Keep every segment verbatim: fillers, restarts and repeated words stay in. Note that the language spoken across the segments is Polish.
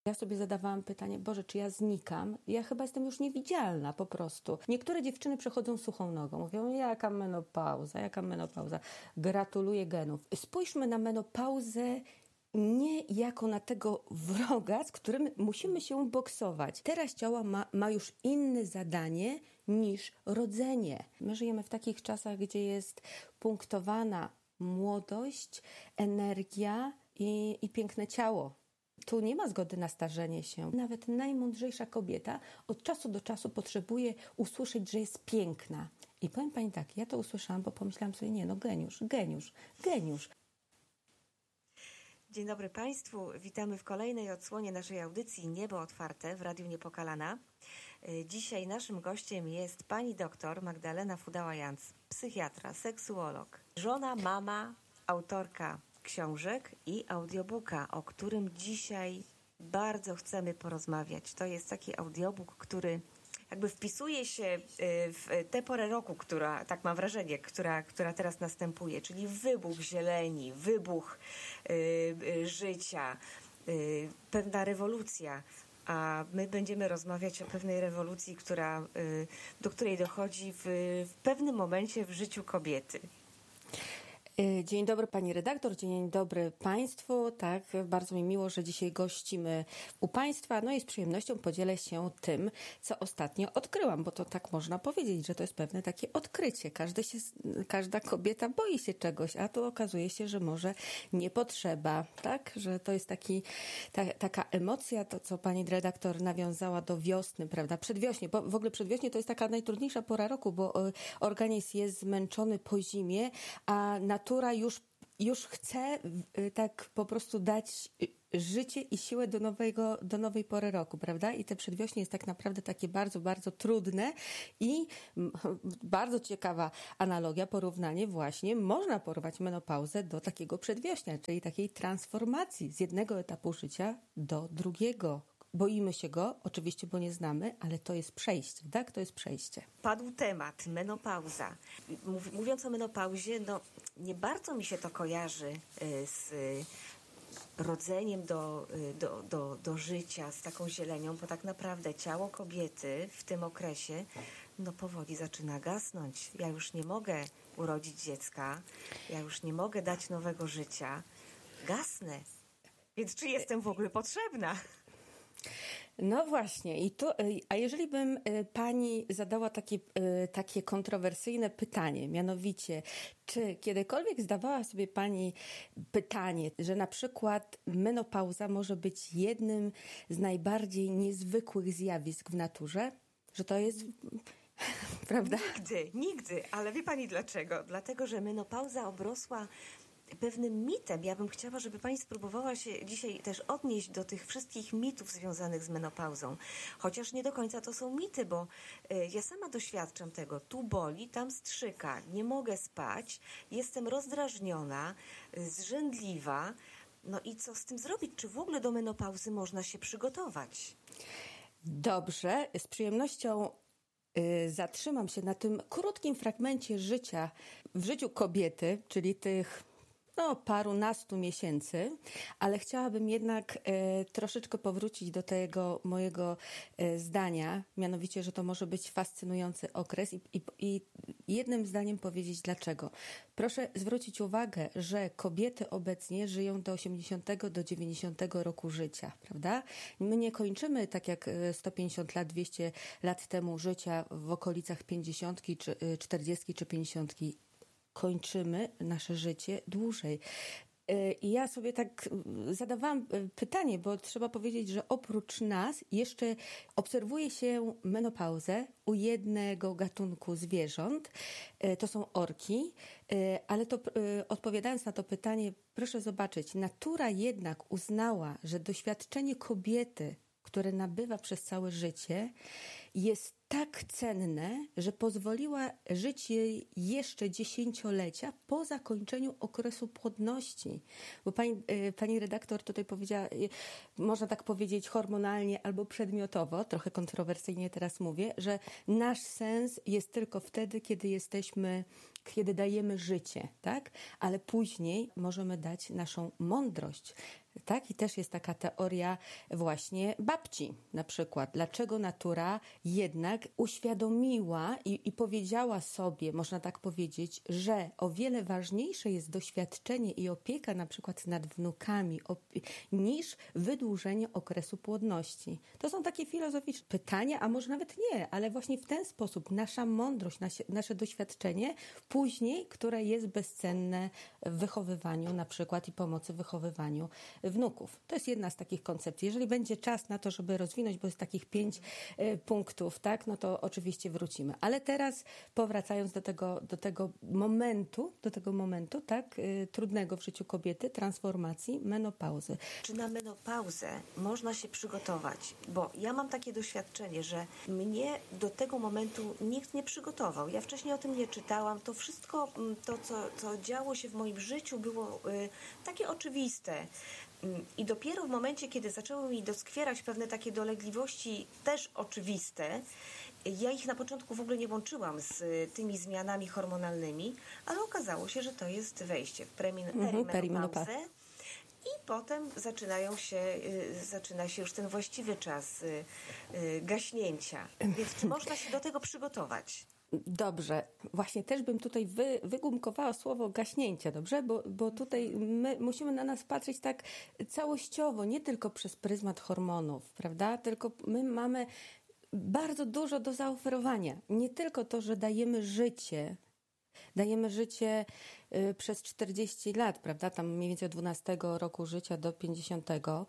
Ja sobie zadawałam pytanie, Boże, czy ja znikam? Ja chyba jestem już niewidzialna po prostu. Niektóre dziewczyny przechodzą suchą nogą. Mówią, jaka menopauza, jaka menopauza. Gratuluję genów. Spójrzmy na menopauzę nie jako na tego wroga, z którym musimy się boksować. Teraz ciało ma, ma już inne zadanie niż rodzenie. My żyjemy w takich czasach, gdzie jest punktowana młodość, energia i, i piękne ciało. Tu nie ma zgody na starzenie się. Nawet najmądrzejsza kobieta od czasu do czasu potrzebuje usłyszeć, że jest piękna. I powiem pani tak, ja to usłyszałam, bo pomyślałam sobie, nie no, geniusz, geniusz, geniusz. Dzień dobry Państwu, witamy w kolejnej odsłonie naszej audycji Niebo Otwarte w Radiu Niepokalana. Dzisiaj naszym gościem jest pani doktor Magdalena Fudała-Janc, psychiatra, seksuolog, żona, mama, autorka książek i audiobooka, o którym dzisiaj bardzo chcemy porozmawiać. To jest taki audiobook, który jakby wpisuje się w tę porę roku, która, tak mam wrażenie, która, która teraz następuje, czyli wybuch zieleni, wybuch y, życia, y, pewna rewolucja. A my będziemy rozmawiać o pewnej rewolucji, która, y, do której dochodzi w, w pewnym momencie w życiu kobiety. Dzień dobry pani redaktor, dzień dobry państwu. Tak, bardzo mi miło, że dzisiaj gościmy u państwa. No i z przyjemnością podzielę się tym, co ostatnio odkryłam, bo to tak można powiedzieć, że to jest pewne takie odkrycie. Każdy się, każda kobieta boi się czegoś, a tu okazuje się, że może nie potrzeba, tak? Że to jest taki, ta, taka emocja, to co pani redaktor nawiązała do wiosny, prawda? Przedwiośnie, bo w ogóle przedwiośnie to jest taka najtrudniejsza pora roku, bo organizm jest zmęczony po zimie, a natura już, już chce tak po prostu dać życie i siłę do nowego, do nowej pory roku, prawda? I te przedwiośnie jest tak naprawdę takie bardzo, bardzo trudne i bardzo ciekawa analogia, porównanie właśnie, można porwać menopauzę do takiego przedwiośnia, czyli takiej transformacji z jednego etapu życia do drugiego. Boimy się go, oczywiście, bo nie znamy, ale to jest przejście, tak? To jest przejście. Padł temat, menopauza. Mówiąc o menopauzie, no nie bardzo mi się to kojarzy z rodzeniem do, do, do, do życia, z taką zielenią, bo tak naprawdę ciało kobiety w tym okresie no powoli zaczyna gasnąć. Ja już nie mogę urodzić dziecka, ja już nie mogę dać nowego życia. Gasnę. Więc czy jestem w ogóle potrzebna? No właśnie, i tu, a jeżeli bym pani zadała takie, takie kontrowersyjne pytanie, mianowicie, czy kiedykolwiek zdawała sobie pani pytanie, że na przykład menopauza może być jednym z najbardziej niezwykłych zjawisk w naturze? Że to jest... Prawda? Nigdy, nigdy, ale wie pani dlaczego? Dlatego, że menopauza obrosła pewnym mitem. Ja bym chciała, żeby pani spróbowała się dzisiaj też odnieść do tych wszystkich mitów związanych z menopauzą. Chociaż nie do końca to są mity, bo y, ja sama doświadczam tego. Tu boli, tam strzyka, nie mogę spać, jestem rozdrażniona, y, zrzędliwa. No i co z tym zrobić? Czy w ogóle do menopauzy można się przygotować? Dobrze, z przyjemnością y, zatrzymam się na tym krótkim fragmencie życia w życiu kobiety, czyli tych no, parunastu miesięcy, ale chciałabym jednak e, troszeczkę powrócić do tego mojego e, zdania, mianowicie, że to może być fascynujący okres i, i, i jednym zdaniem powiedzieć dlaczego. Proszę zwrócić uwagę, że kobiety obecnie żyją do osiemdziesiątego do dziewięćdziesiątego roku życia, prawda? My nie kończymy tak jak sto pięćdziesiąt lat, dwieście lat temu życia w okolicach pięćdziesiątki, czy czterdziestki czy pięćdziesiątki. Kończymy nasze życie dłużej. I ja sobie tak zadawałam pytanie, bo trzeba powiedzieć, że oprócz nas jeszcze obserwuje się menopauzę u jednego gatunku zwierząt. To są orki, ale to odpowiadając na to pytanie, proszę zobaczyć, natura jednak uznała, że doświadczenie kobiety, które nabywa przez całe życie, jest tak cenne, że pozwoliła żyć jej jeszcze dziesięciolecia po zakończeniu okresu płodności. Bo pani, pani redaktor tutaj powiedziała, można tak powiedzieć hormonalnie albo przedmiotowo, trochę kontrowersyjnie teraz mówię, że nasz sens jest tylko wtedy, kiedy jesteśmy, kiedy dajemy życie, tak? Ale później możemy dać naszą mądrość. Tak? I też jest taka teoria właśnie babci na przykład. Dlaczego natura jednak uświadomiła i, i powiedziała sobie, można tak powiedzieć, że o wiele ważniejsze jest doświadczenie i opieka na przykład nad wnukami opie- niż wydłużenie okresu płodności. To są takie filozoficzne pytania, a może nawet nie, ale właśnie w ten sposób nasza mądrość, nasze, nasze doświadczenie później, które jest bezcenne w wychowywaniu na przykład i pomocy w wychowywaniu wnuków. To jest jedna z takich koncepcji. Jeżeli będzie czas na to, żeby rozwinąć, bo jest takich pięć y, punktów, tak, no to oczywiście wrócimy. Ale teraz powracając do tego, do tego momentu, do tego momentu, tak, y, trudnego w życiu kobiety, transformacji, menopauzy. Czy na menopauzę można się przygotować? Bo ja mam takie doświadczenie, że mnie do tego momentu nikt nie przygotował. Ja wcześniej o tym nie czytałam. To wszystko, to co, co działo się w moim życiu, było y, takie oczywiste. I dopiero w momencie, kiedy zaczęły mi doskwierać pewne takie dolegliwości też oczywiste, ja ich na początku w ogóle nie łączyłam z tymi zmianami hormonalnymi, ale okazało się, że to jest wejście w Mhm, perimenopauzę i potem zaczynają się, zaczyna się już ten właściwy czas gaśnięcia. Więc czy można się do tego przygotować? Dobrze. Właśnie też bym tutaj wy, wygumkowała słowo gaśnięcia, dobrze? Bo, bo tutaj my musimy na nas patrzeć tak całościowo, nie tylko przez pryzmat hormonów, prawda? Tylko my mamy bardzo dużo do zaoferowania. Nie tylko to, że dajemy życie, dajemy życie y, przez czterdzieści lat, prawda? Tam mniej więcej od dwunastego roku życia do pięćdziesiątego.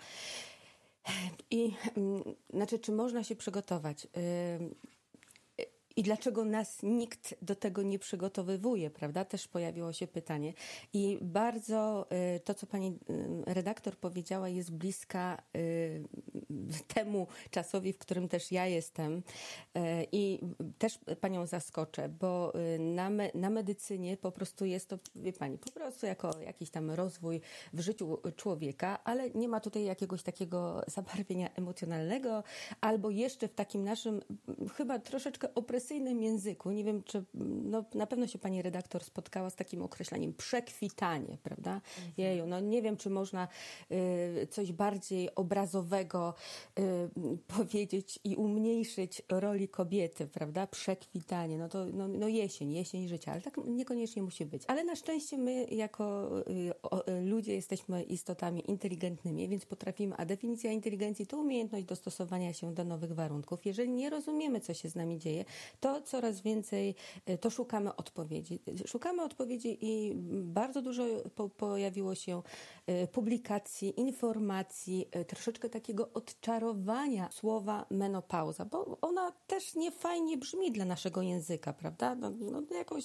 I y, znaczy, czy można się przygotować? Y, I dlaczego nas nikt do tego nie przygotowywuje, prawda? Też pojawiło się pytanie. I bardzo y, to, co pani y, redaktor powiedziała, jest bliska y, temu czasowi, w którym też ja jestem. Y, I też panią zaskoczę, bo y, na, me, na medycynie po prostu jest to, wie pani, po prostu jako jakiś tam rozwój w życiu człowieka, ale nie ma tutaj jakiegoś takiego zabarwienia emocjonalnego, albo jeszcze w takim naszym chyba troszeczkę opresyjnym języku, nie wiem, czy no, na pewno się pani redaktor spotkała z takim określeniem przekwitanie, prawda? Mhm. Jeju, no nie wiem, czy można y, coś bardziej obrazowego y, powiedzieć i umniejszyć roli kobiety, prawda? Przekwitanie, no to no, no jesień, jesień życia, ale tak niekoniecznie musi być. Ale na szczęście my jako y, o, y, ludzie jesteśmy istotami inteligentnymi, więc potrafimy, a definicja inteligencji to umiejętność dostosowania się do nowych warunków. Jeżeli nie rozumiemy, co się z nami dzieje, to coraz więcej, to szukamy odpowiedzi. Szukamy odpowiedzi i bardzo dużo po, pojawiło się publikacji, informacji, troszeczkę takiego odczarowania słowa menopauza, bo ona też nie fajnie brzmi dla naszego języka, prawda? No, no jakoś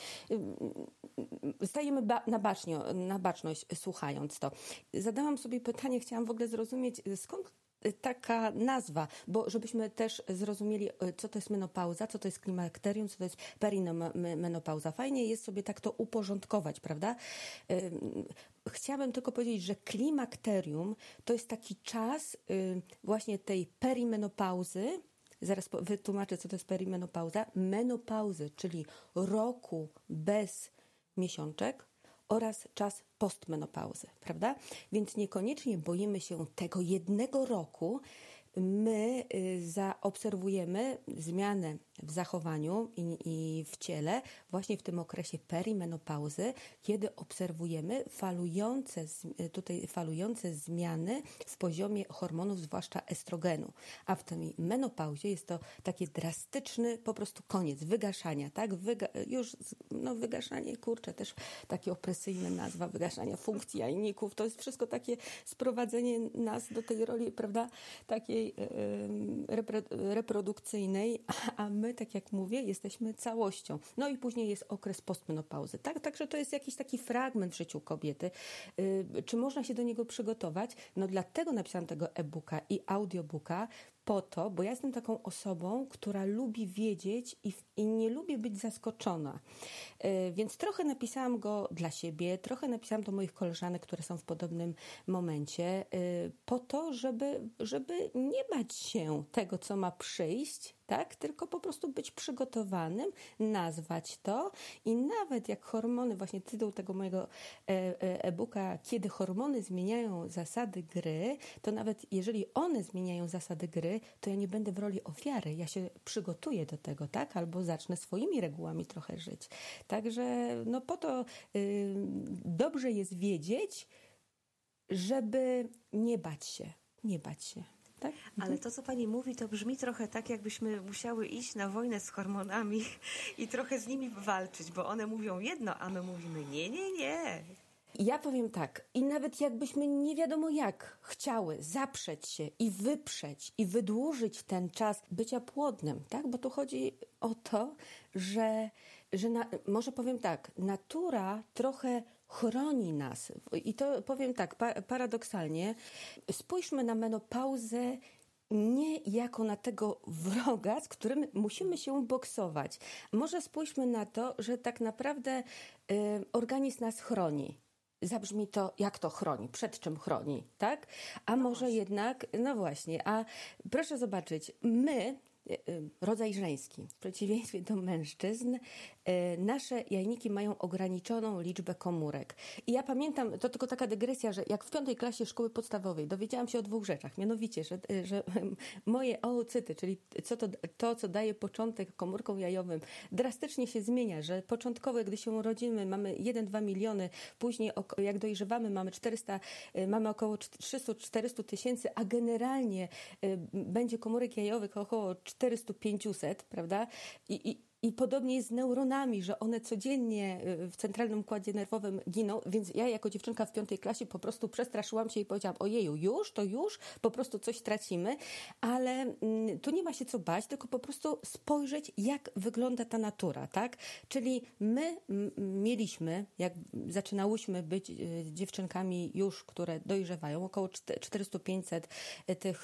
stajemy ba- na, bacznie, na baczność słuchając to. Zadałam sobie pytanie, chciałam w ogóle zrozumieć, skąd taka nazwa, bo żebyśmy też zrozumieli, co to jest menopauza, co to jest klimakterium, co to jest perimenopauza. Fajnie jest sobie tak to uporządkować, prawda? Chciałabym tylko powiedzieć, że klimakterium to jest taki czas właśnie tej perimenopauzy. Zaraz wytłumaczę, co to jest perimenopauza. Menopauzy, czyli roku bez miesiączek, oraz czas postmenopauzy, prawda? Więc niekoniecznie boimy się tego jednego roku. My zaobserwujemy zmianę w zachowaniu i, i w ciele właśnie w tym okresie perimenopauzy, kiedy obserwujemy falujące, tutaj falujące zmiany w poziomie hormonów, zwłaszcza estrogenu. A w tej menopauzie jest to taki drastyczny po prostu koniec, wygaszania, tak? Wyga- już no wygaszanie, kurczę, też takie opresyjne nazwa, wygaszania funkcji jajników. To jest wszystko takie sprowadzenie nas do tej roli, prawda, takiej reprodukcyjnej, a my, tak jak mówię, jesteśmy całością. No i później jest okres postmenopauzy. Tak? Także to jest jakiś taki fragment w życiu kobiety. Czy można się do niego przygotować? No dlatego napisałam tego e-booka i audiobooka, po to, bo ja jestem taką osobą, która lubi wiedzieć i, i nie lubię być zaskoczona. Yy, więc trochę napisałam go dla siebie, trochę napisałam do moich koleżanek, które są w podobnym momencie, yy, po to, żeby, żeby nie bać się tego, co ma przyjść, tak? Tylko po prostu być przygotowanym, nazwać to i nawet jak hormony, właśnie tytuł tego mojego e-booka, kiedy hormony zmieniają zasady gry, to nawet jeżeli one zmieniają zasady gry, to ja nie będę w roli ofiary, ja się przygotuję do tego, tak? Albo zacznę swoimi regułami trochę żyć. Także no po to y, dobrze jest wiedzieć, żeby nie bać się, nie bać się. Tak? Ale to, co pani mówi, to brzmi trochę tak, jakbyśmy musiały iść na wojnę z hormonami i trochę z nimi walczyć, bo one mówią jedno, a my mówimy nie, nie, nie. Ja powiem tak, i nawet jakbyśmy nie wiadomo jak chciały zaprzeć się i wyprzeć i wydłużyć ten czas bycia płodnym, tak? Bo tu chodzi o to, że, że na, może powiem tak, natura trochę chroni nas. I to powiem tak, pa, paradoksalnie, spójrzmy na menopauzę nie jako na tego wroga, z którym musimy się boksować. Może spójrzmy na to, że tak naprawdę y, organizm nas chroni. Zabrzmi to, jak to chroni, przed czym chroni, tak? A no może właśnie. jednak, no właśnie, a proszę zobaczyć, my, rodzaj żeński, w przeciwieństwie do mężczyzn, nasze jajniki mają ograniczoną liczbę komórek. I ja pamiętam, to tylko taka dygresja, że jak w piątej klasie szkoły podstawowej dowiedziałam się o dwóch rzeczach, mianowicie, że, że moje oocyty, czyli co to, to, co daje początek komórkom jajowym, drastycznie się zmienia, że początkowo, gdy się urodzimy, mamy jeden do dwóch milionów, później jak dojrzewamy, mamy czterysta, mamy około trzysta do czterystu tysięcy, a generalnie będzie komórek jajowych około czterysta do pięciuset, prawda? I, i I podobnie jest z neuronami, że one codziennie w centralnym układzie nerwowym giną, więc ja jako dziewczynka w piątej klasie po prostu przestraszyłam się i powiedziałam, ojeju, już, to już, po prostu coś tracimy, ale mm, tu nie ma się co bać, tylko po prostu spojrzeć, jak wygląda ta natura, tak? Czyli my m, mieliśmy, jak zaczynałyśmy być y, dziewczynkami już, które dojrzewają, około czterysta do pięciuset tych y,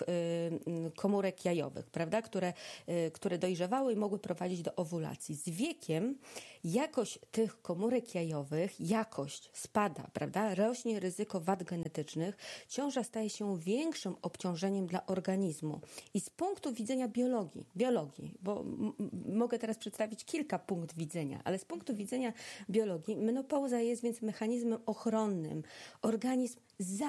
komórek jajowych, prawda? Które, y, które dojrzewały i mogły prowadzić do owulacji. Z wiekiem jakość tych komórek jajowych, jakość spada, prawda? Rośnie ryzyko wad genetycznych, ciąża staje się większym obciążeniem dla organizmu. I z punktu widzenia biologii, biologii, bo m- mogę teraz przedstawić kilka punktów widzenia, ale z punktu widzenia biologii menopauza jest więc mechanizmem ochronnym. Organizm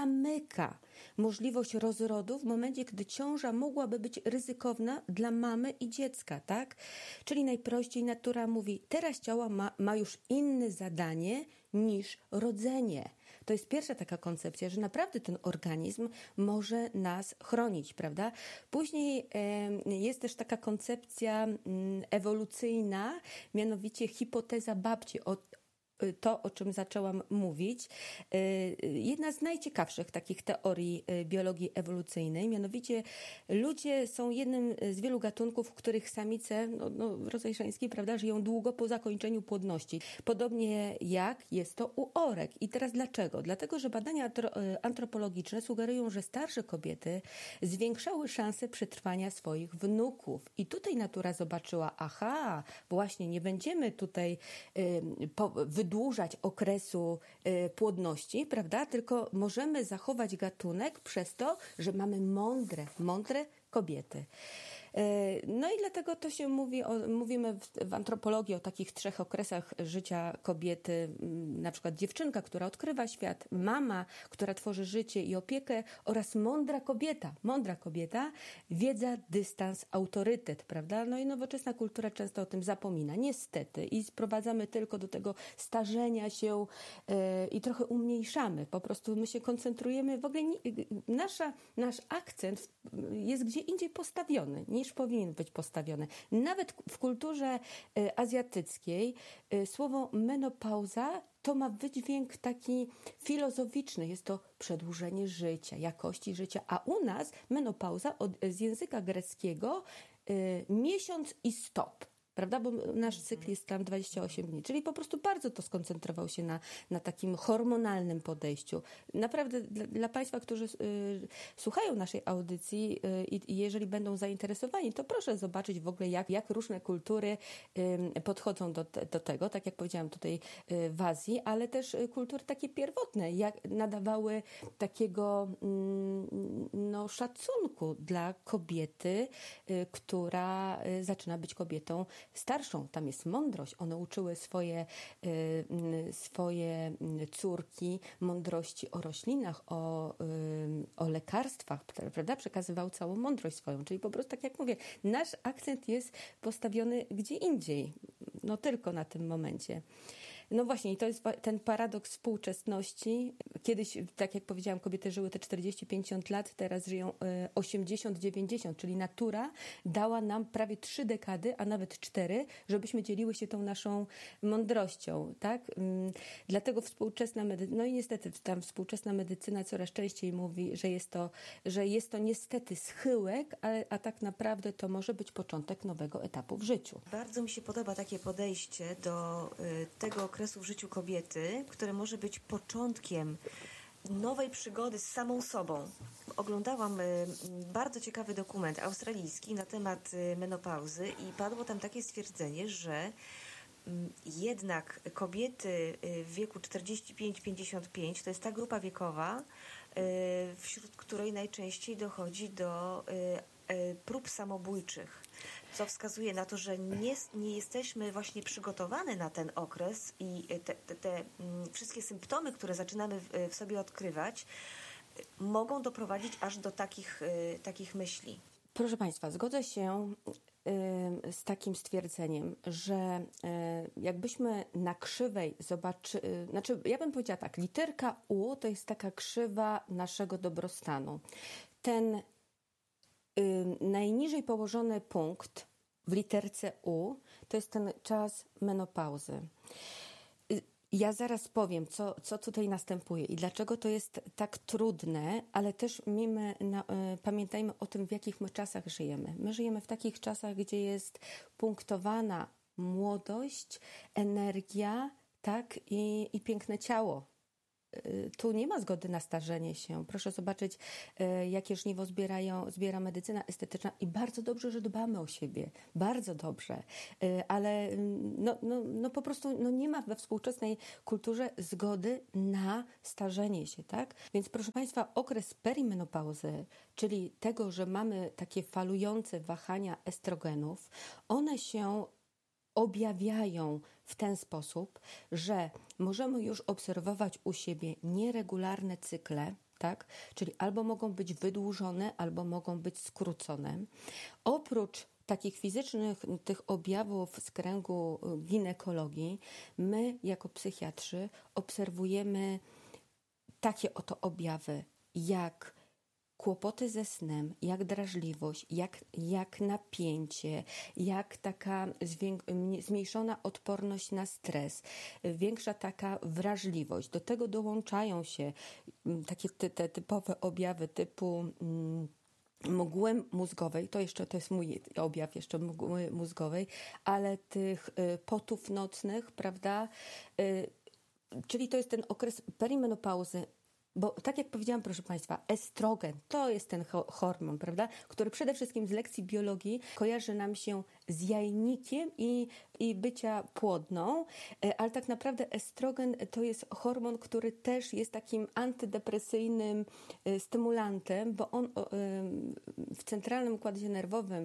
zamyka możliwość rozrodu w momencie, gdy ciąża mogłaby być ryzykowna dla mamy i dziecka, tak? Czyli najprościej natura mówi, teraz ciało ma, ma już inne zadanie niż rodzenie. To jest pierwsza taka koncepcja, że naprawdę ten organizm może nas chronić, prawda? Później e, jest też taka koncepcja m, ewolucyjna, mianowicie hipoteza babci, o to, o czym zaczęłam mówić. Jedna z najciekawszych takich teorii biologii ewolucyjnej, mianowicie ludzie są jednym z wielu gatunków, w których samice, no, no, rodzaj żeński, prawda, żyją długo po zakończeniu płodności. Podobnie jak jest to u orek. I teraz dlaczego? Dlatego, że badania antropologiczne sugerują, że starsze kobiety zwiększały szanse przetrwania swoich wnuków. I tutaj natura zobaczyła, aha, właśnie nie będziemy tutaj y, po, wydłużać okresu y, płodności, prawda? Tylko możemy zachować gatunek przez to, że mamy mądre, mądre kobiety. No i dlatego to się mówi, o, mówimy w, w antropologii o takich trzech okresach życia kobiety, na przykład dziewczynka, która odkrywa świat, mama, która tworzy życie i opiekę oraz mądra kobieta, mądra kobieta, wiedza, dystans, autorytet, prawda? No i nowoczesna kultura często o tym zapomina, niestety, i sprowadzamy tylko do tego starzenia się yy, i trochę umniejszamy, po prostu my się koncentrujemy, w ogóle nie, nasza, nasz akcent jest gdzie indziej postawiony, niż powinien być postawiony. Nawet w kulturze y, azjatyckiej y, słowo menopauza to ma wydźwięk taki filozoficzny. Jest to przedłużenie życia, jakości życia, a u nas menopauza od, z języka greckiego y, miesiąc i stop. Prawda? Bo nasz cykl jest tam dwadzieścia osiem dni. Czyli po prostu bardzo to skoncentrował się na, na takim hormonalnym podejściu. Naprawdę dla, dla Państwa, którzy y, słuchają naszej audycji y, i jeżeli będą zainteresowani, to proszę zobaczyć w ogóle, jak, jak różne kultury y, podchodzą do, do tego, tak jak powiedziałam tutaj y, w Azji, ale też kultury takie pierwotne, jak nadawały takiego, y, no, szacunku dla kobiety, która zaczyna być kobietą starszą. Tam jest mądrość. One uczyły swoje, swoje córki mądrości o roślinach, o, o lekarstwach, prawda? Przekazywał całą mądrość swoją. Czyli po prostu, tak jak mówię, nasz akcent jest postawiony gdzie indziej. No tylko na tym momencie. No właśnie, i to jest ten paradoks współczesności. Kiedyś, tak jak powiedziałam, kobiety żyły te czterdzieści pięćdziesiąt lat, teraz żyją osiemdziesiąt dziewięćdziesiąt, czyli natura dała nam prawie trzy dekady, a nawet cztery, żebyśmy dzieliły się tą naszą mądrością, tak? Dlatego współczesna medycyna, no i niestety tam współczesna medycyna coraz częściej mówi, że jest to, że jest to niestety schyłek, ale, a tak naprawdę to może być początek nowego etapu w życiu. Bardzo mi się podoba takie podejście do y, tego okresu w życiu kobiety, które może być początkiem nowej przygody z samą sobą. Oglądałam y, bardzo ciekawy dokument australijski na temat y, menopauzy i padło tam takie stwierdzenie, że y, jednak kobiety y, w wieku czterdzieści pięć pięćdziesiąt pięć to jest ta grupa wiekowa, y, wśród której najczęściej dochodzi do y, y, prób samobójczych. Co wskazuje na to, że nie, nie jesteśmy właśnie przygotowane na ten okres i te, te, te wszystkie symptomy, które zaczynamy w, w sobie odkrywać, mogą doprowadzić aż do takich, takich myśli. Proszę Państwa, zgodzę się y, z takim stwierdzeniem, że y, jakbyśmy na krzywej zobaczyli, y, znaczy ja bym powiedziała tak, literka U to jest taka krzywa naszego dobrostanu. Ten najniżej położony punkt w literce U to jest ten czas menopauzy. Ja zaraz powiem, co, co tutaj następuje i dlaczego to jest tak trudne, ale też miejmy na, y, pamiętajmy o tym, w jakich my czasach żyjemy. My żyjemy w takich czasach, gdzie jest punktowana młodość, energia, tak, i, i piękne ciało. Tu nie ma zgody na starzenie się. Proszę zobaczyć, jakie żniwo zbierają, zbiera medycyna estetyczna i bardzo dobrze, że dbamy o siebie. Bardzo dobrze. Ale no, no, no po prostu no nie ma we współczesnej kulturze zgody na starzenie się, tak? Więc proszę Państwa, okres perimenopauzy, czyli tego, że mamy takie falujące wahania estrogenów, one się objawiają w ten sposób, że możemy już obserwować u siebie nieregularne cykle, tak? Czyli albo mogą być wydłużone, albo mogą być skrócone. Oprócz takich fizycznych tych objawów z kręgu ginekologii, my jako psychiatrzy obserwujemy takie oto objawy jak kłopoty ze snem, jak drażliwość, jak, jak napięcie, jak taka zwię- zmniejszona odporność na stres, większa taka wrażliwość. Do tego dołączają się takie te, te typowe objawy typu mm, mgły mózgowej, to jeszcze to jest mój objaw jeszcze mgły mózgowej, ale tych y, potów nocnych, prawda? Y, czyli to jest ten okres perimenopauzy. Bo tak jak powiedziałam, proszę Państwa, estrogen to jest ten ho- hormon, prawda, który przede wszystkim z lekcji biologii kojarzy nam się z jajnikiem i, i bycia płodną, ale tak naprawdę estrogen to jest hormon, który też jest takim antydepresyjnym stymulantem, bo on w centralnym układzie nerwowym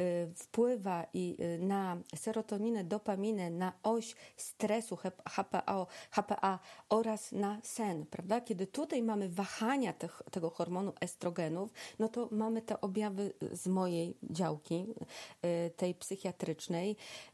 wpływa i na serotoninę, dopaminę, na oś stresu H P A, H P A oraz na sen, prawda? Kiedy tutaj mamy wahania tych, tego hormonu estrogenów, no to mamy te objawy z mojej działki, tej psychiatrycznej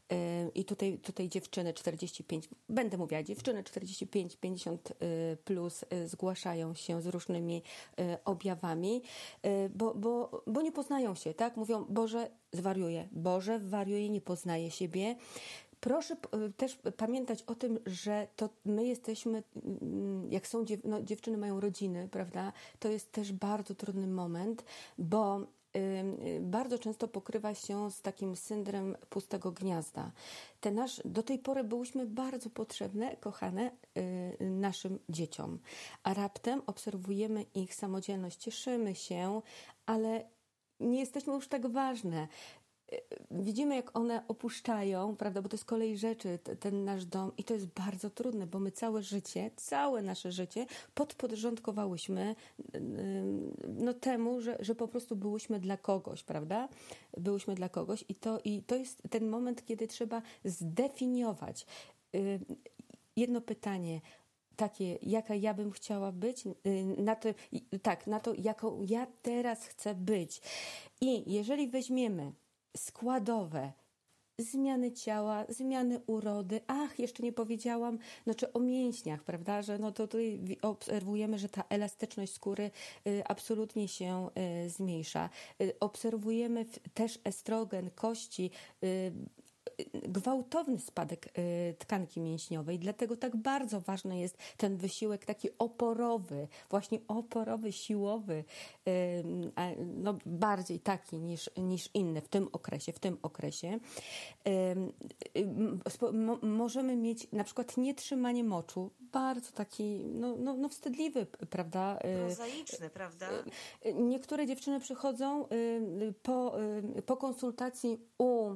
i tutaj, tutaj dziewczyny czterdzieści pięć, będę mówiła, dziewczyny czterdzieści pięć pięćdziesiąt plus zgłaszają się z różnymi objawami, bo, bo, bo nie poznają się, tak? Mówią, Boże, zwariuję, Boże, wariuję, nie poznaję siebie. Proszę też pamiętać o tym, że to my jesteśmy, jak są dziew- no, dziewczyny mają rodziny, prawda? To jest też bardzo trudny moment, bo y, bardzo często pokrywa się z takim syndromem pustego gniazda. Te nasz, do tej pory byłyśmy bardzo potrzebne, kochane y, naszym dzieciom, a raptem obserwujemy ich samodzielność, cieszymy się, ale nie jesteśmy już tak ważne. widzimy, jak one opuszczają, prawda, bo to z kolei rzeczy, t- ten nasz dom i to jest bardzo trudne, bo my całe życie, całe nasze życie podporządkowałyśmy no temu, że, że po prostu byłyśmy dla kogoś, prawda, byłyśmy dla kogoś i to, i to jest ten moment, kiedy trzeba zdefiniować. Jedno pytanie, takie, jaka ja bym chciała być, na to, tak, na to, jaką ja teraz chcę być. I jeżeli weźmiemy składowe, zmiany ciała, zmiany urody. Ach, jeszcze nie powiedziałam, znaczy o mięśniach, prawda, że no to tutaj obserwujemy, że ta elastyczność skóry y, absolutnie się y, zmniejsza. Y, obserwujemy w, też estrogen, kości, y, gwałtowny spadek y, tkanki mięśniowej, dlatego tak bardzo ważny jest ten wysiłek taki oporowy, właśnie oporowy, siłowy, y, no bardziej taki niż, niż inny w tym okresie, w tym okresie. Y, y, spo, mo, możemy mieć na przykład nietrzymanie moczu, bardzo taki, no, no, no wstydliwy, prawda? Prozaiczny, prawda? Niektóre dziewczyny przychodzą y, po, y, po konsultacji u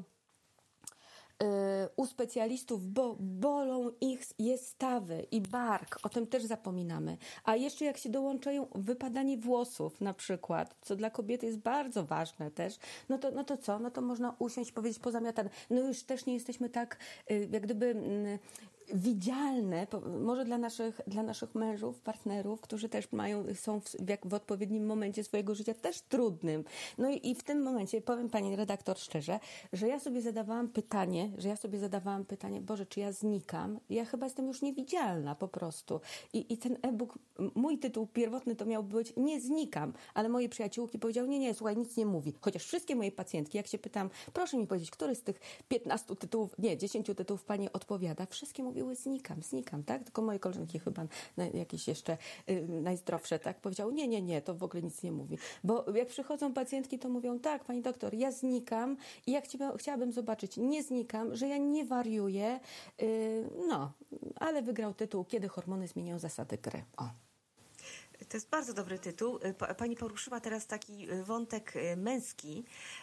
u specjalistów, bo bolą ich je stawy i bark, o tym też zapominamy. A jeszcze jak się dołączają wypadanie włosów na przykład, co dla kobiety jest bardzo ważne też, no to, no to co? No to można usiąść, powiedzieć pozamiatane. No już też nie jesteśmy tak jak gdyby widzialne, może dla naszych, dla naszych mężów, partnerów, którzy też mają, są w, jak w odpowiednim momencie swojego życia też trudnym. No i, i w tym momencie, powiem pani redaktor szczerze, że ja sobie zadawałam pytanie, że ja sobie zadawałam pytanie, Boże, czy ja znikam? Ja chyba jestem już niewidzialna po prostu. I, i ten e-book, mój tytuł pierwotny to miał być Nie znikam, ale moje przyjaciółki powiedziały, nie, nie, słuchaj, nic nie mówi. Chociaż wszystkie moje pacjentki, jak się pytam, proszę mi powiedzieć, który z tych piętnastu tytułów, nie, dziesięciu tytułów pani odpowiada, wszystkie mówiły, znikam, znikam, tak? Tylko moje koleżanki chyba jakieś jeszcze y, najzdrowsze, tak? Powiedziały, nie, nie, nie, to w ogóle nic nie mówi. Bo jak przychodzą pacjentki, to mówią, tak, pani doktor, ja znikam i ja chcia, chciałabym zobaczyć, nie znikam, że ja nie wariuję, y, no, ale wygrał tytuł, Kiedy hormony zmieniają zasady gry. O. To jest bardzo dobry tytuł. Pani poruszyła teraz taki wątek męski.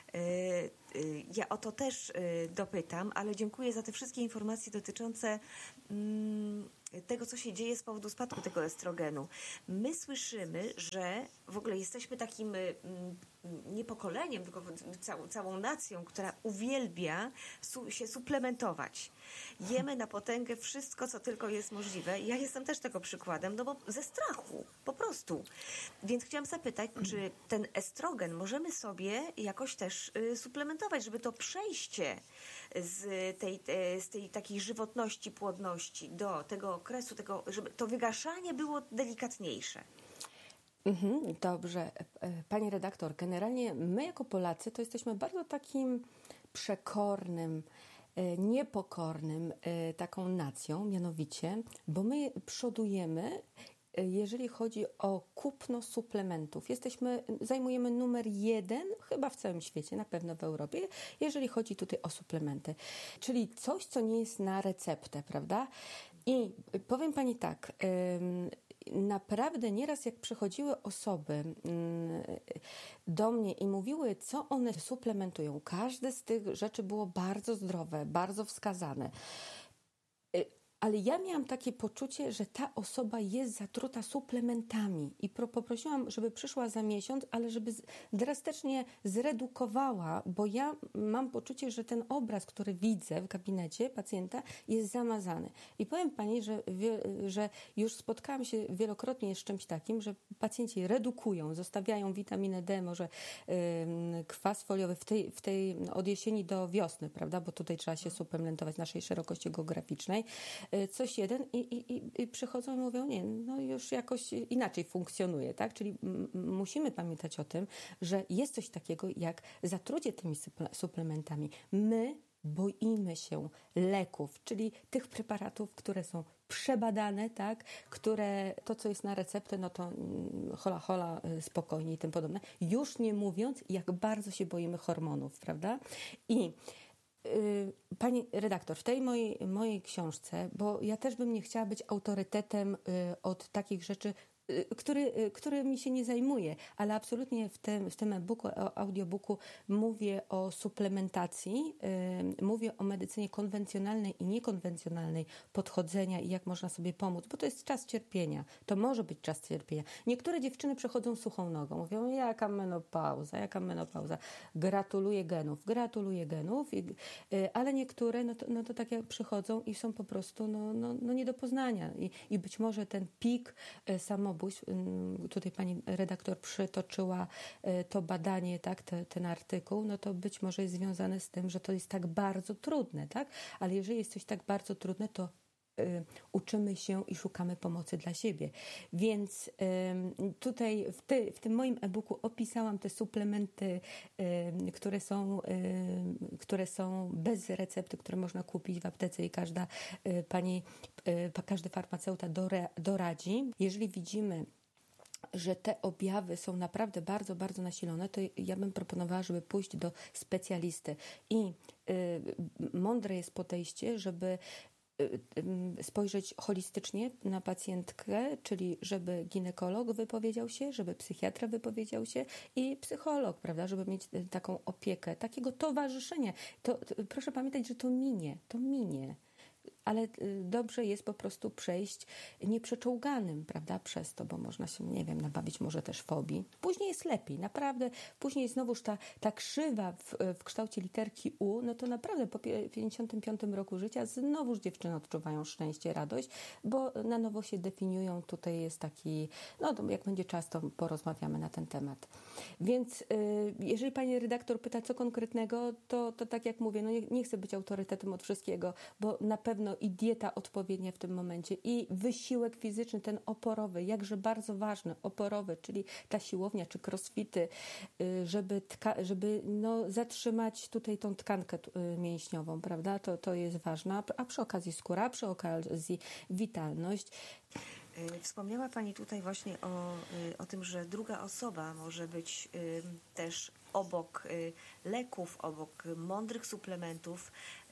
Ja o to też dopytam, ale dziękuję za te wszystkie informacje dotyczące tego, co się dzieje z powodu spadku tego estrogenu. My słyszymy, że w ogóle jesteśmy takim nie pokoleniem, tylko całą, całą nacją, która uwielbia su- się suplementować. Jemy na potęgę wszystko, co tylko jest możliwe. Ja jestem też tego przykładem, no bo ze strachu, po prostu. Więc chciałam zapytać, czy ten estrogen możemy sobie jakoś też y, suplementować, żeby to przejście z tej, z tej takiej żywotności, płodności do tego okresu, tego, żeby to wygaszanie było delikatniejsze. Mhm, dobrze. Pani redaktor, generalnie my jako Polacy to jesteśmy bardzo takim przekornym, niepokornym taką nacją, mianowicie, bo my przodujemy, jeżeli chodzi o kupno suplementów. Jesteśmy, zajmujemy numer jeden, chyba w całym świecie, na pewno w Europie, jeżeli chodzi tutaj o suplementy. Czyli coś, co nie jest na receptę, prawda? I powiem pani tak, naprawdę nieraz jak przychodziły osoby do mnie i mówiły, co one suplementują, każde z tych rzeczy było bardzo zdrowe, bardzo wskazane. Ale ja miałam takie poczucie, że ta osoba jest zatruta suplementami i pro, poprosiłam, żeby przyszła za miesiąc, ale żeby z, drastycznie zredukowała, bo ja mam poczucie, że ten obraz, który widzę w gabinecie pacjenta jest zamazany. I powiem pani, że, wie, że już spotkałam się wielokrotnie z czymś takim, że pacjenci redukują, zostawiają witaminę D, może y, kwas foliowy w tej, w tej od jesieni do wiosny, prawda, bo tutaj trzeba się suplementować naszej szerokości geograficznej. Coś jeden i, i, i przychodzą i mówią, nie, no już jakoś inaczej funkcjonuje, tak? Czyli m- musimy pamiętać o tym, że jest coś takiego jak zatrucie tymi suplementami. My boimy się leków, czyli tych preparatów, które są przebadane, tak? Które to, co jest na receptę, no to hola, hola, spokojnie i tym podobne. Już nie mówiąc, jak bardzo się boimy hormonów, prawda? I pani redaktor, w tej mojej, mojej książce, bo ja też bym nie chciała być autorytetem od takich rzeczy który, którymi się nie zajmuję, ale absolutnie w tym, w tym e-booku, audiobooku mówię o suplementacji, yy, mówię o medycynie konwencjonalnej i niekonwencjonalnej podchodzenia i jak można sobie pomóc, bo to jest czas cierpienia. To może być czas cierpienia. Niektóre dziewczyny przechodzą suchą nogą. Mówią, jaka menopauza, jaka menopauza. Gratuluję genów, gratuluję genów, i, yy, ale niektóre, no to, no to tak jak przychodzą i są po prostu no, no, no nie do poznania. I, i być może ten pik yy, samo tutaj pani redaktor przytoczyła to badanie, tak, te, ten artykuł, no to być może jest związane z tym, że to jest tak bardzo trudne, tak? Ale jeżeli jest coś tak bardzo trudne, to y, uczymy się i szukamy pomocy dla siebie. Więc y, tutaj w, ty, w tym moim e-booku opisałam te suplementy, y, które są, y, które są bez recepty, które można kupić w aptece i każda y, pani każdy farmaceuta doradzi. Jeżeli widzimy, że te objawy są naprawdę bardzo, bardzo nasilone, to ja bym proponowała, żeby pójść do specjalisty. I y, mądre jest podejście, żeby y, spojrzeć holistycznie na pacjentkę, czyli żeby ginekolog wypowiedział się, żeby psychiatra wypowiedział się i psycholog, prawda, żeby mieć taką opiekę, takiego towarzyszenia. To, to, proszę pamiętać, że to minie, to minie. Ale dobrze jest po prostu przejść nieprzeczołganym, prawda, przez to, bo można się, nie wiem, nabawić może też fobii. Później jest lepiej, naprawdę. Później znowuż ta, ta krzywa w, w kształcie literki U, no to naprawdę po pięćdziesiątym piątym roku życia znowuż dziewczyny odczuwają szczęście, radość, bo na nowo się definiują. Tutaj jest taki, no to jak będzie czas, to porozmawiamy na ten temat. Więc y, jeżeli pani redaktor pyta, co konkretnego, to, to tak jak mówię, no nie, nie chcę być autorytetem od wszystkiego, bo na pewno i dieta odpowiednia w tym momencie, i wysiłek fizyczny, ten oporowy, jakże bardzo ważny, oporowy, czyli ta siłownia czy crossfity, żeby, tka- żeby no, zatrzymać tutaj tą tkankę mięśniową, prawda? To, to jest ważne, a przy okazji skóra, a przy okazji witalność. Wspomniała pani tutaj właśnie o, o tym, że druga osoba może być też obok leków, obok mądrych suplementów,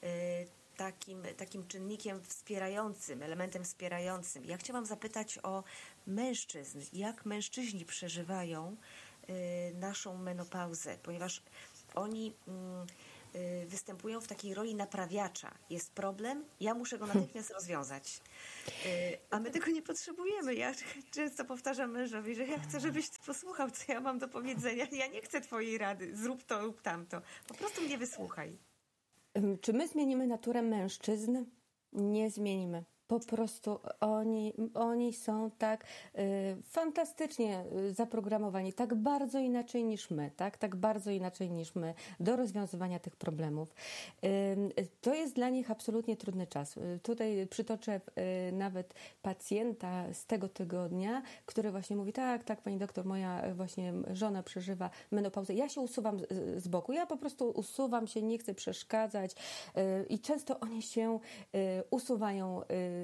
Takim, takim czynnikiem wspierającym, elementem wspierającym. Ja chciałam zapytać o mężczyzn. Jak mężczyźni przeżywają y, naszą menopauzę? Ponieważ oni y, y, występują w takiej roli naprawiacza. Jest problem, ja muszę go natychmiast rozwiązać. Y, a my tego nie potrzebujemy. Ja często powtarzam mężowi, że ja chcę, żebyś ty posłuchał, co ja mam do powiedzenia. Ja nie chcę twojej rady. Zrób to lub tamto. Po prostu mnie wysłuchaj. Czy my zmienimy naturę mężczyzn? Nie zmienimy. Po prostu oni, oni są tak y, fantastycznie zaprogramowani, tak bardzo inaczej niż my, tak? Tak bardzo inaczej niż my do rozwiązywania tych problemów. Y, to jest dla nich absolutnie trudny czas. Y, tutaj przytoczę y, nawet pacjenta z tego tygodnia, który właśnie mówi, tak, tak, pani doktor, moja właśnie żona przeżywa menopauzę. Ja się usuwam z, z boku, ja po prostu usuwam się, nie chcę przeszkadzać y, i często oni się y, usuwają y,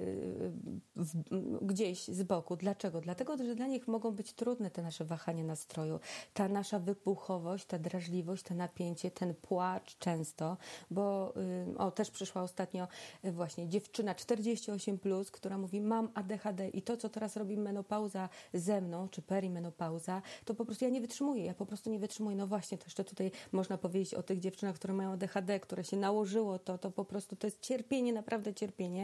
W, gdzieś z boku. Dlaczego? Dlatego, że dla nich mogą być trudne te nasze wahania nastroju, ta nasza wybuchowość, ta drażliwość, to napięcie, ten płacz często, bo o, też przyszła ostatnio właśnie dziewczyna czterdzieści osiem plus, która mówi, mam A D H D i to, co teraz robi menopauza ze mną, czy perimenopauza, to po prostu ja nie wytrzymuję, ja po prostu nie wytrzymuję. No właśnie, to jeszcze tutaj można powiedzieć o tych dziewczynach, które mają A D H D, które się nałożyło, to, to po prostu to jest cierpienie, naprawdę cierpienie.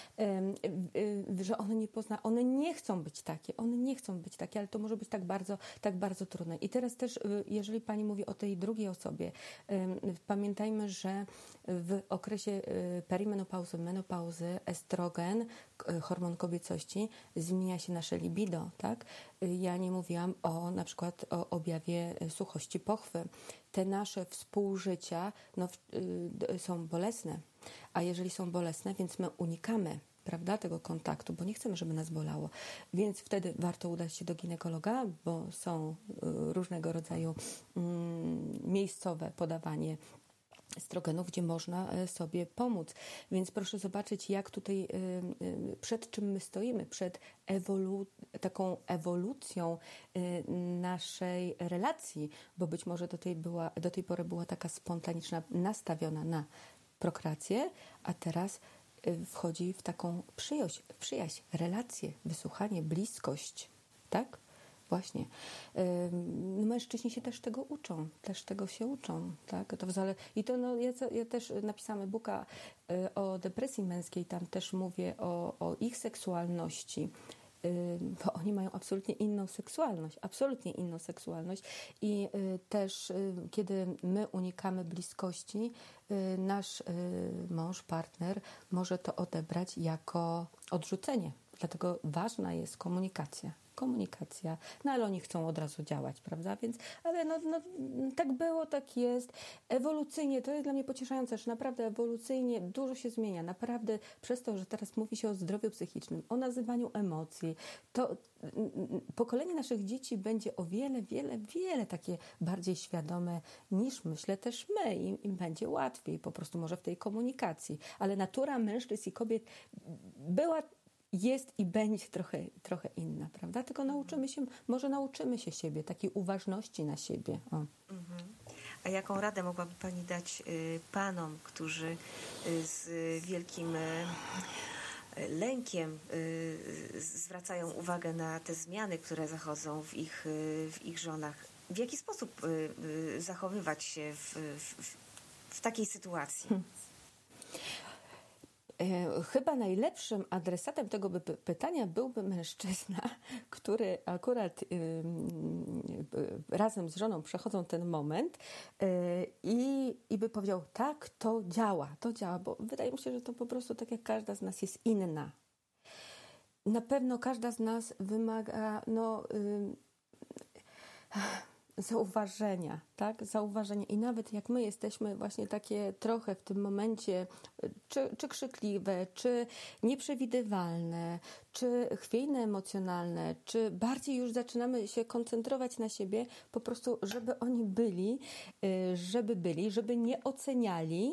Że one nie pozna, one nie chcą być takie, one nie chcą być takie, ale to może być tak bardzo, tak bardzo trudne. I teraz też, jeżeli pani mówi o tej drugiej osobie, pamiętajmy, że w okresie perimenopauzy, menopauzy, estrogen, hormon kobiecości, zmienia się nasze libido, tak? Ja nie mówiłam o na przykład o objawie suchości pochwy. Te nasze współżycia no, są bolesne, a jeżeli są bolesne, więc my unikamy, prawda, tego kontaktu, bo nie chcemy, żeby nas bolało. Więc wtedy warto udać się do ginekologa, bo są różnego rodzaju mm, miejscowe podawanie estrogenów, gdzie można sobie pomóc. Więc proszę zobaczyć, jak tutaj, przed czym my stoimy, przed ewolu- taką ewolucją naszej relacji, bo być może do tej, była, do tej pory była taka spontaniczna, nastawiona na prokreację, a teraz wchodzi w taką przyjaźń, przyjaźń, relację, wysłuchanie, bliskość. tak? Właśnie. Ym, Mężczyźni się też tego uczą, też tego się uczą, tak? To wcale... I to no, ja, ja też napisałam e-booka y, o depresji męskiej, tam też mówię o, o ich seksualności, y, bo oni mają absolutnie inną seksualność, absolutnie inną seksualność i y, też y, kiedy my unikamy bliskości, y, nasz y, mąż, partner może to odebrać jako odrzucenie. Dlatego ważna jest komunikacja. Komunikacja, no ale oni chcą od razu działać, prawda? Więc, ale no, no, tak było, tak jest. Ewolucyjnie, to jest dla mnie pocieszające, że naprawdę ewolucyjnie dużo się zmienia. Naprawdę przez to, że teraz mówi się o zdrowiu psychicznym, o nazywaniu emocji, to pokolenie naszych dzieci będzie o wiele, wiele, wiele takie bardziej świadome niż myślę też my. Im, im będzie łatwiej po prostu może w tej komunikacji. Ale natura mężczyzn i kobiet była, jest i będzie trochę, trochę inna, prawda? Tylko nauczymy się, może nauczymy się siebie, takiej uważności na siebie. O. Mhm. A jaką radę mogłaby Pani dać y, panom, którzy y, z wielkim y, lękiem y, zwracają uwagę na te zmiany, które zachodzą w ich, y, w ich żonach? W jaki sposób y, y, zachowywać się w, w, w takiej sytuacji? Hmm. Chyba najlepszym adresatem tego by pytania byłby mężczyzna, który akurat razem z żoną przechodzą ten moment i, i by powiedział, tak, to działa, to działa, bo wydaje mi się, że to po prostu tak jak każda z nas jest inna. Na pewno każda z nas wymaga, no... zauważenia, tak? Zauważenia. I nawet jak my jesteśmy właśnie takie trochę w tym momencie czy, czy krzykliwe, czy nieprzewidywalne, czy chwiejne emocjonalne, czy bardziej już zaczynamy się koncentrować na siebie, po prostu żeby oni byli, żeby byli, żeby nie oceniali.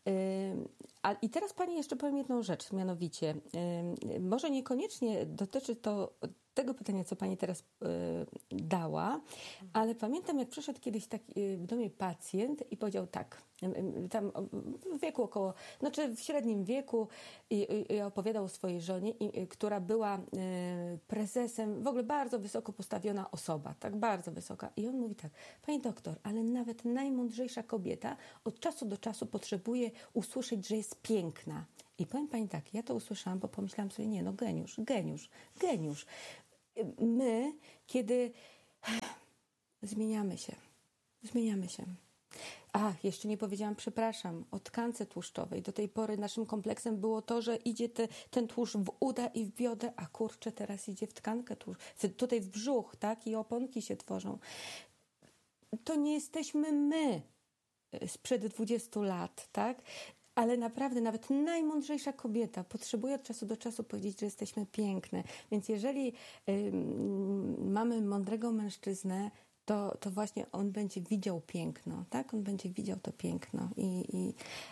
A, I teraz Pani jeszcze powiem jedną rzecz, mianowicie, może niekoniecznie dotyczy to tego pytania, co Pani teraz y, dała, ale pamiętam, jak przyszedł kiedyś taki, y, do mnie pacjent i powiedział tak, y, tam w wieku około, znaczy w średnim wieku i, i, i opowiadał o swojej żonie, i, y, która była y, prezesem, w ogóle bardzo wysoko postawiona osoba, tak bardzo wysoka. I on mówi tak, Pani doktor, ale nawet najmądrzejsza kobieta od czasu do czasu potrzebuje usłyszeć, że jest piękna. I powiem Pani tak, ja to usłyszałam, bo pomyślałam sobie, nie no geniusz, geniusz, geniusz. My, kiedy zmieniamy się, zmieniamy się. A, jeszcze nie powiedziałam, przepraszam, o tkance tłuszczowej. Do tej pory naszym kompleksem było to, że idzie te, ten tłuszcz w uda i w biodę, a kurczę, teraz idzie w tkankę tłuszczową, tutaj w brzuch, tak, i oponki się tworzą. To nie jesteśmy my sprzed dwudziestu lat, tak? Ale naprawdę nawet najmądrzejsza kobieta potrzebuje od czasu do czasu powiedzieć, że jesteśmy piękne. Więc jeżeli y, mamy mądrego mężczyznę, to, to właśnie on będzie widział piękno, tak? On będzie widział to piękno i, i,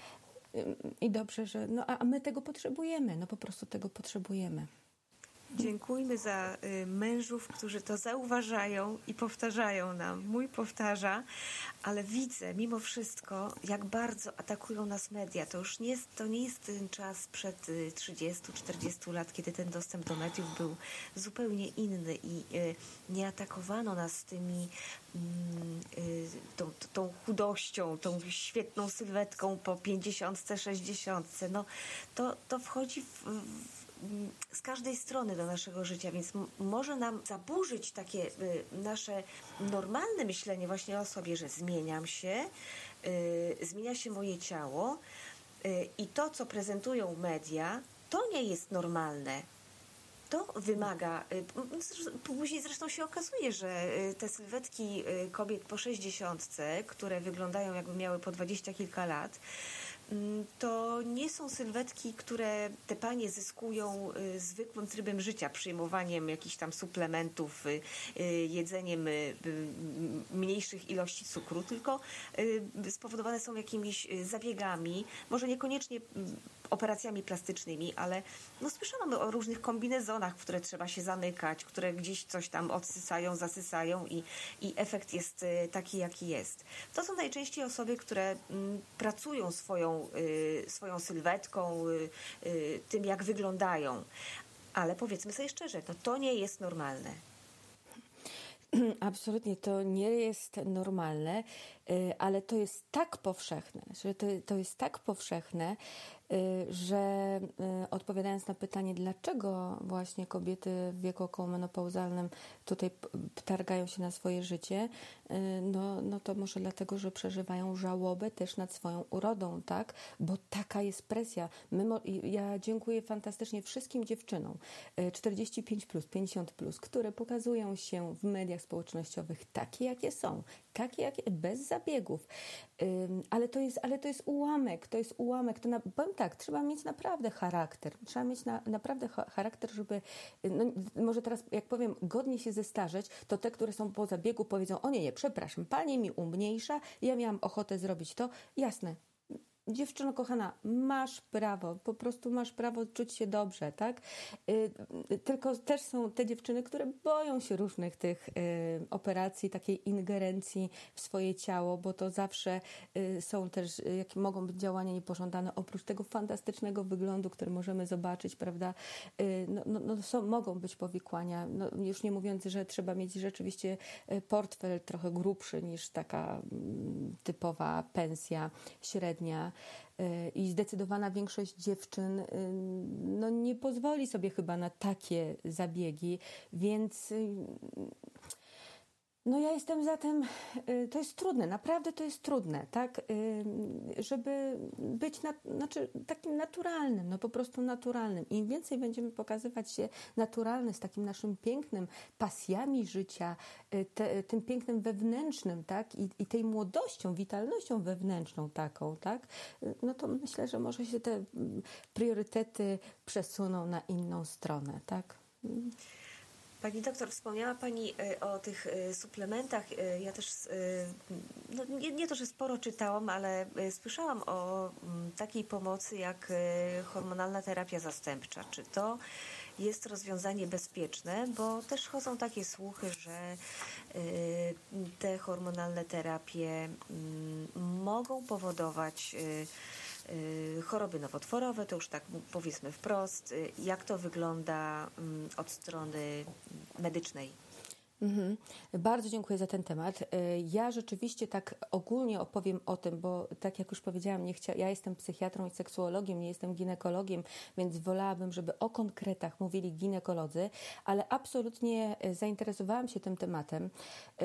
i dobrze, że... No a my tego potrzebujemy, no po prostu tego potrzebujemy. Dziękujmy za y, mężów, którzy to zauważają i powtarzają nam. Mój powtarza, ale widzę mimo wszystko, jak bardzo atakują nas media. To już nie jest, to nie jest ten czas przed y, trzydziestu czterdziestu lat, kiedy ten dostęp do mediów był zupełnie inny i y, nie atakowano nas tymi y, y, tą, tą chudością, tą świetną sylwetką po pięćdziesiątce, sześćdziesiątce. No, to, to wchodzi w, w z każdej strony do naszego życia, więc m- może nam zaburzyć takie y, nasze normalne myślenie właśnie o sobie, że zmieniam się, y, zmienia się moje ciało y, i to, co prezentują media, to nie jest normalne. To wymaga, y, później zresztą się okazuje, że y, te sylwetki y, kobiet po sześćdziesiątce, które wyglądają jakby miały po dwadzieścia kilka lat, to nie są sylwetki, które te panie zyskują y, zwykłym trybem życia, przyjmowaniem jakichś tam suplementów, y, y, jedzeniem y, y, mniejszych ilości cukru, tylko y, spowodowane są jakimiś zabiegami, może niekoniecznie y, operacjami plastycznymi, ale no, słyszałam o różnych kombinezonach, w które trzeba się zamykać, które gdzieś coś tam odsysają, zasysają i, i efekt jest y, taki, jaki jest. To są najczęściej osoby, które y, pracują swoją Y, swoją sylwetką, y, y, tym jak wyglądają. Ale powiedzmy sobie szczerze, no to nie jest normalne. Absolutnie to nie jest normalne, y, ale to jest tak powszechne, że to, to jest tak powszechne, y, że y, odpowiadając na pytanie, dlaczego właśnie kobiety w wieku okołomenopauzalnym tutaj p- targają się na swoje życie, y, no, no to może dlatego, że przeżywają żałobę też nad swoją urodą, tak? Bo taka jest presja. My, mo- i ja dziękuję fantastycznie wszystkim dziewczynom y, czterdzieści pięć plus, pięćdziesiąt plus, które pokazują się w mediach społecznościowych takie, jakie są, takie, jakie, bez zabiegów. Ym, ale, to jest, ale to jest ułamek, to jest ułamek. To na, powiem tak, trzeba mieć naprawdę charakter. Trzeba mieć na, naprawdę cha- charakter, żeby, no, może teraz jak powiem, godnie się zestarzeć, to te, które są po zabiegu powiedzą, o nie, nie, przepraszam, pani mi umniejsza, ja miałam ochotę zrobić to. Jasne. Dziewczyno kochana, masz prawo, po prostu masz prawo czuć się dobrze, tak? Y, tylko też są te dziewczyny, które boją się różnych tych y, operacji, takiej ingerencji w swoje ciało, bo to zawsze y, są też, y, jakie mogą być działania niepożądane, oprócz tego fantastycznego wyglądu, który możemy zobaczyć, prawda? Y, no, no, no są, mogą być powikłania, no, już nie mówiąc, że trzeba mieć rzeczywiście y, portfel trochę grubszy niż taka mm, typowa pensja średnia. I zdecydowana większość dziewczyn no, nie pozwoli sobie chyba na takie zabiegi, więc no ja jestem za tym, to jest trudne, naprawdę to jest trudne, tak, żeby być na, znaczy, takim naturalnym, no po prostu naturalnym. Im więcej będziemy pokazywać się naturalny z takim naszym pięknym, pasjami życia, te, tym pięknym wewnętrznym, tak, I, i tej młodością, witalnością wewnętrzną taką, tak, no to myślę, że może się te priorytety przesuną na inną stronę, tak. Pani doktor, wspomniała Pani o tych suplementach. Ja też, no nie, nie to, że sporo czytałam, ale słyszałam o takiej pomocy jak hormonalna terapia zastępcza. Czy to jest rozwiązanie bezpieczne? Bo też chodzą takie słuchy, że te hormonalne terapie mogą powodować choroby nowotworowe, to już tak powiedzmy wprost. Jak to wygląda od strony medycznej? Mhm. Bardzo dziękuję za ten temat. Ja rzeczywiście tak ogólnie opowiem o tym, bo tak jak już powiedziałam, nie chcia... ja jestem psychiatrą i seksuologiem, nie jestem ginekologiem, więc wolałabym, żeby o konkretach mówili ginekolodzy, ale absolutnie zainteresowałam się tym tematem.